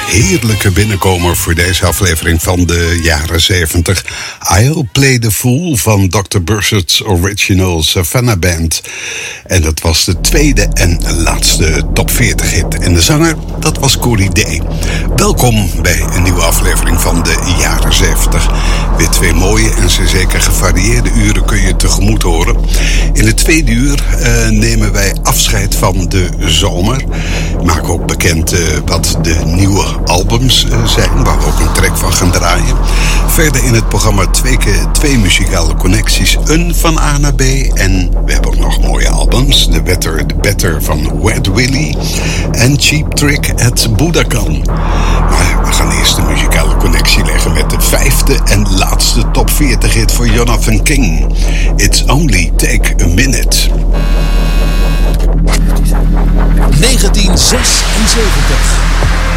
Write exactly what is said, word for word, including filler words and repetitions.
heerlijke binnenkomer voor deze aflevering van de jaren zeventig. I'll Play the Fool van dokter Buzzard's Original Savannah Band. En dat was de tweede en laatste top veertig hit. En de zanger, dat was Corey Day. Welkom bij een nieuwe aflevering van de jaren zeventig. Weer twee mooie en zeer zeker gevarieerde uren kun je tegemoet horen. In het tweede uur uh, nemen wij afscheid van de zomer. Maken ook bekend uh, wat de nieuwe albums uh, zijn, waar we ook een track van gaan draaien. Verder in het programma twee keer twee muzikale connecties. Een van A naar B. En we hebben ook nog mooie albums. The Better, The Better van Wet Willie. En Cheap Trick at Budokan. Maar we gaan eerst een muzikale connectie leggen met de vijfde en laatste top veertig hit voor Jonathan King. It's Only Take a Minute. negentien zesenzeventig